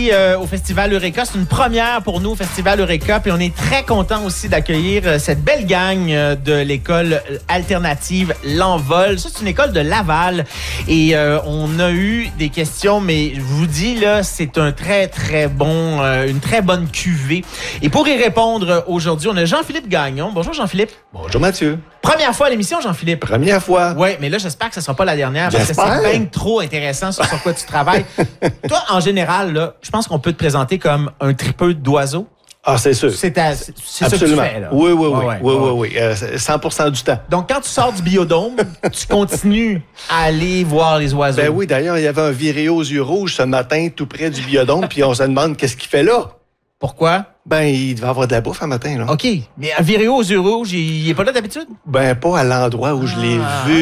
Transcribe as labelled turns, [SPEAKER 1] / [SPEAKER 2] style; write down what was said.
[SPEAKER 1] ici au Festival Eureka. C'est une première pour nous au Festival Eureka. Puis on est très content aussi d'accueillir cette belle gang de l'école alternative L'Envol. Ça, c'est une école de Laval. Et on a eu des questions, mais je vous dis, là, c'est un très, très bon, une très bonne cuvée. Et pour y répondre aujourd'hui, on a Jean-Philippe Gagnon. Bonjour, Jean-Philippe.
[SPEAKER 2] Bonjour, Mathieu.
[SPEAKER 1] Première fois à l'émission, Jean-Philippe.
[SPEAKER 2] Première fois.
[SPEAKER 1] Oui, mais là, j'espère que ce ne sera pas la dernière parce que c'est bien trop intéressant sur quoi tu travailles. Toi, en général, là, je pense qu'on peut te présenter comme un tripeux d'oiseaux.
[SPEAKER 2] Ah, c'est sûr.
[SPEAKER 1] C'est ça que tu fais, là.
[SPEAKER 2] Oui. 100% du temps.
[SPEAKER 1] Donc, quand tu sors du biodôme, tu continues à aller voir les oiseaux.
[SPEAKER 2] Ben oui, d'ailleurs, il y avait un viré aux yeux rouges ce matin, tout près du biodôme, puis on se demande qu'est-ce qu'il fait là.
[SPEAKER 1] Pourquoi?
[SPEAKER 2] Ben, il devait avoir de la bouffe un matin, là.
[SPEAKER 1] OK. Mais un viré aux yeux rouges, il est pas là d'habitude?
[SPEAKER 2] Ben, pas à l'endroit où je l'ai vu.